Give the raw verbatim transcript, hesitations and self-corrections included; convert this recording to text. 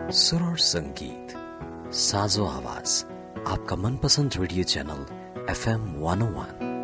सुर और संगीत, साजो आवाज, आपका मनपसंद radio channel F M one ओ वन।